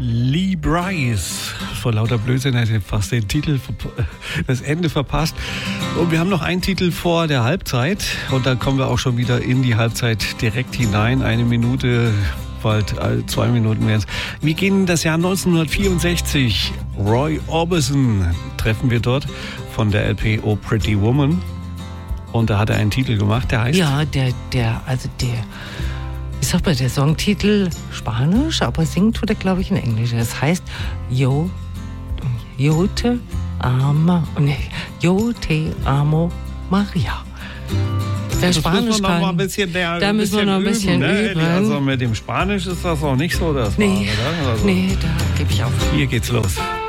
Lee Brice. Vor lauter Blödsinn hätte ich fast den Titel, das Ende verpasst. Und wir haben noch einen Titel vor der Halbzeit. Und dann kommen wir auch schon wieder in die Halbzeit direkt hinein. 1 Minute, bald 2 Minuten werden es. Wir gehen in das Jahr 1964. Roy Orbison treffen wir dort von der LP Oh Pretty Woman. Und da hat er einen Titel gemacht, der heißt... Ja, ich sag mal, der Songtitel Spanisch, aber singt tut er, glaube ich, in Englisch. Das heißt Yo te amo Maria. Wer Spanisch kann, da müssen wir noch ein bisschen üben. Also mit dem Spanisch ist das auch nicht so das Nee, Wahre, oder? Also, nee, da gebe ich auf. Hier geht's los.